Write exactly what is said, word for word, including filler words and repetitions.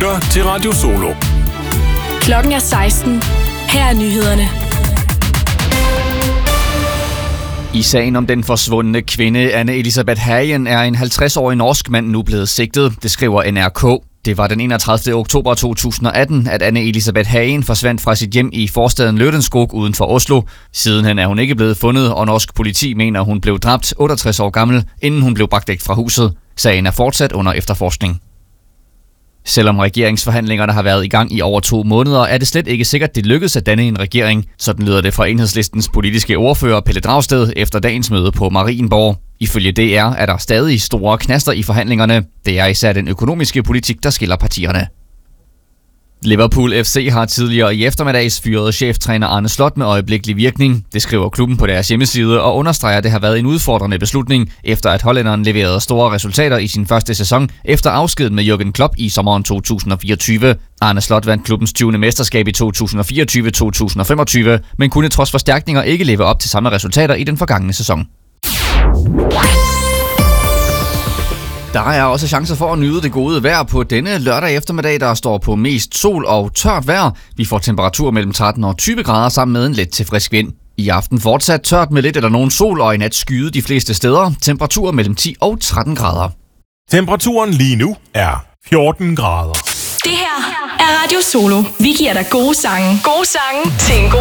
lytter til Radio Solo. Klokken er seksten. Her er nyhederne. I sagen om den forsvundne kvinde Anne Elisabeth Hagen er en halvtreds-årig norsk mand nu blevet sigtet, det skriver N R K. Det var den enogtredivte oktober to tusind og atten, at Anne Elisabeth Hagen forsvandt fra sit hjem i forstaden Lørenskog uden for Oslo. Sidenhen er hun ikke blevet fundet, og norsk politi mener, hun blev dræbt otteogtres år gammel, inden hun blev bragt væk fra huset. Sagen er fortsat under efterforskning. Selvom regeringsforhandlingerne har været i gang i over to måneder, er det slet ikke sikkert, det lykkedes at danne en regering. Sådan lyder det fra Enhedslistens politiske ordfører Pelle Dragsted efter dagens møde på Marienborg. Ifølge D R er der stadig store knaster i forhandlingerne. Det er især den økonomiske politik, der skiller partierne. Liverpool F C har tidligere i eftermiddags fyret cheftræner Arne Slot med øjeblikkelig virkning. Det skriver klubben på deres hjemmeside og understreger, at det har været en udfordrende beslutning, efter at hollænderen leverede store resultater i sin første sæson efter afskeden med Jürgen Klopp i sommeren to tusind og fireogtyve. Arne Slot vandt klubbens tyvende mesterskab i to tusind og fireogtyve til to tusind og femogtyve, men kunne trods forstærkninger ikke leve op til samme resultater i den forgangne sæson. Der er også chancer for at nyde det gode vejr på denne lørdag eftermiddag, der står på mest sol og tørt vejr. Vi får temperatur mellem tretten og tyve grader sammen med en let til frisk vind. I aften fortsat tørt med lidt eller nogen sol og i nat skyde de fleste steder. Temperaturer mellem ti og tretten grader. Temperaturen lige nu er fjorten grader. Det her er Radio Solo. Vi giver dig gode sange. Gode sange til en god